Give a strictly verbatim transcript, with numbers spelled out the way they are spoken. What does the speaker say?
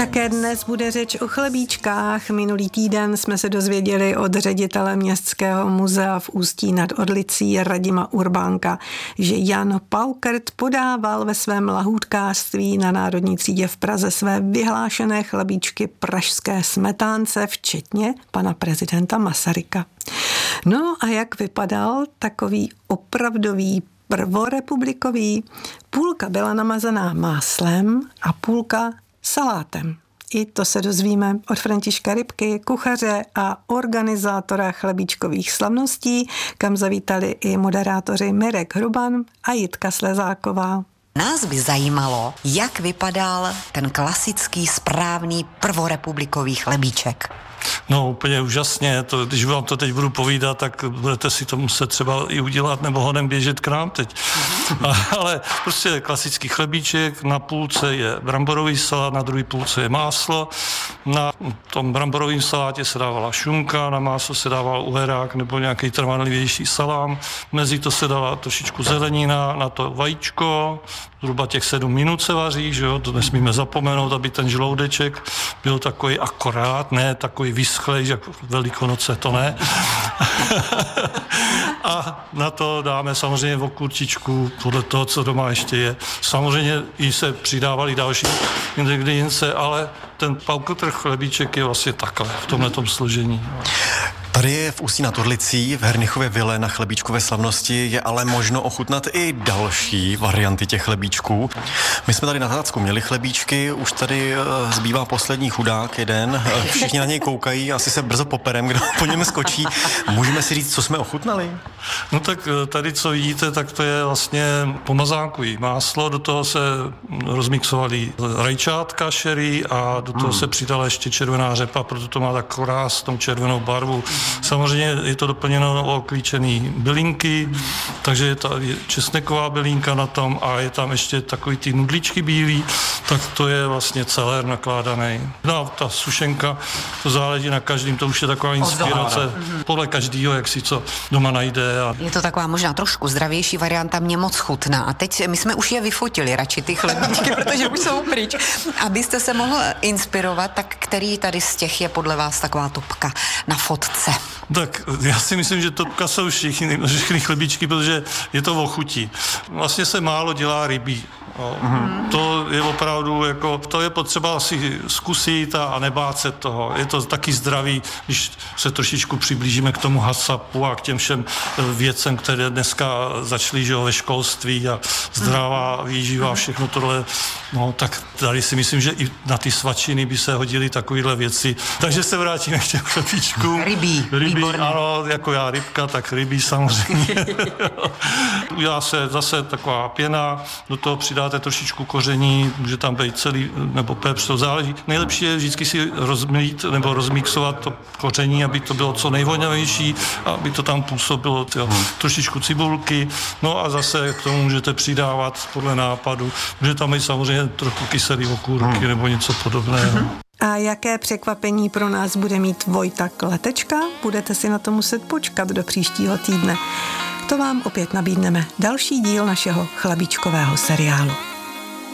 Také dnes bude řeč o chlebíčkách. Minulý týden jsme se dozvěděli od ředitele Městského muzea v Ústí nad Orlicí Radima Urbánka, že Jan Paukert podával ve svém lahůdkářství na Národní třídě v Praze své vyhlášené chlebíčky pražské smetánce, včetně pana prezidenta Masaryka. No a jak vypadal takový opravdový prvorepublikový? Půlka byla namazaná máslem a půlka salátem. I to se dozvíme od Františka Rybky, kuchaře a organizátora chlebíčkových slavností, kam zavítali i moderátoři Mirek Hruban a Jitka Slezáková. Nás by zajímalo, jak vypadal ten klasický správný prvorepublikový chlebíček. No úplně úžasně, to, když vám to teď budu povídat, tak budete si to muset třeba i udělat nebo honem běžet k nám teď. Ale prostě klasický chlebíček, na půlce je bramborový salát, na druhé půlce je máslo, na tom bramborovém salátě se dávala šunka, na máslo se dával uherák nebo nějaký trvanlivější salám, mezi to se dala trošičku zelenina, na to vajíčko, zhruba těch sedm minut se vaří, že jo, to nesmíme zapomenout, aby ten žloudeček byl takový akorát, ne takový vyschlej, jak Velikonoce, to ne. A na to dáme samozřejmě okurčičku, podle toho, co doma ještě je. Samozřejmě i se přidávaly další ingredience, ale ten Paukert chlebíček je vlastně takhle, v tomhletom složení. Tady je v Ústí nad Orlicí, v Hernichově vile na chlebíčkové slavnosti je ale možno ochutnat i další varianty těch chlebíčků. My jsme tady na Tácku měli chlebíčky, už tady zbývá poslední chudák jeden, všichni na něj koukají, asi se brzo poperem, kdo po něm skočí. Můžeme si říct, co jsme ochutnali? No tak tady, co vidíte, tak to je vlastně pomazánkový máslo, do toho se rozmixovaly rajčátka, sherry a do toho hmm. se přidala ještě červená řepa, proto to má tak krásnou červenou barvu. Samozřejmě je to doplněno o klíčený bylinky, takže je tady česneková bylinka na tom a je tam ještě takový ty nudličky bílý, tak to je vlastně celér nakládaný. No ta sušenka, to záleží na každém, to už je taková inspirace podle každého, jak si co doma najde. A... Je to taková možná trošku zdravější varianta, mě moc chutná. A teď my jsme už je vyfotili radši ty chlebíčky, protože už jsou pryč. Abyste se mohl inspirovat, tak který tady z těch je podle vás taková topka na fotce? Tak já si myslím, že topka jsou všichni, všechny chlebíčky, protože je to o chuti. Vlastně se málo dělá rybí. No, mm. To je opravdu, jako, to je potřeba si zkusit a nebát se toho. Je to taky zdravý, když se trošičku přiblížíme k tomu hasapu a k těm všem věcem, které dneska začaly, že jo, ve školství a zdravá výživa a všechno tohle. No, tak tady si myslím, že i na ty svačiny by se hodily takovéhle věci. Takže se vrátíme k těm chlebíčkům. Rybí, rybí, ano, jako já rybka, tak rybí samozřejmě. Udělá se zase taková pěna, do toho přidáte trošičku koření, může tam být celý, nebo pepř, to záleží. Nejlepší je vždycky si rozmít nebo rozmixovat to koření, aby to bylo co nejvoňavější, aby to tam působilo tyjo, trošičku cibulky. No a zase k tomu můžete přidávat podle nápadu. Může tam být samozřejmě trochu kyselý okurky hmm. nebo něco podobného. A jaké překvapení pro nás bude mít Vojta Kletečka? Budete si na to muset počkat do příštího týdne. To vám opět nabídneme další díl našeho chlebíčkového seriálu.